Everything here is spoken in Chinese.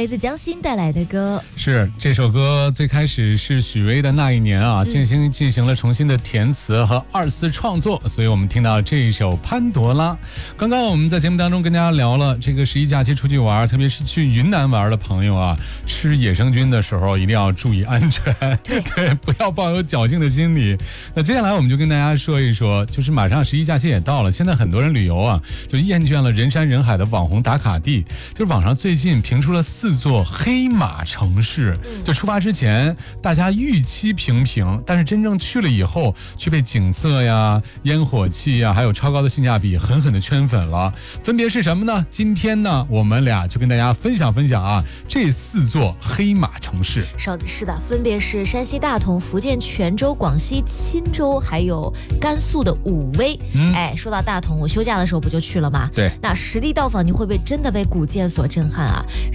来自江心带来的歌。 是这首歌最开始是许巍的那一年啊，进行了重新的填词和二次创作，所以我们听到这一首《潘多拉》。刚刚我们在节目当中跟大家聊了这个11假期出去玩，特别是去云南玩的朋友啊，吃野生菌的时候一定要注意安全，对，不要抱有侥幸的心理。那接下来我们就跟大家说一说，就是马上11假期也到了，现在很多人旅游啊，就厌倦了人山人海的网红打卡地，就是网上最近评出了4座黑马城市，就出发之前大家预期平平，但是真正去了以后却被景色呀、烟火气呀，还有超高的性价比狠狠的圈粉了。分别是什么呢？今天呢，我们俩就跟大家分享啊，这4座黑马城市。 是的，分别是山西大同、福建泉州、广西钦州，还有甘肃的武威。说到大同，我休假的时候不就去了吗？ 对， 那实地到访，你会不会真的被古建所震撼啊？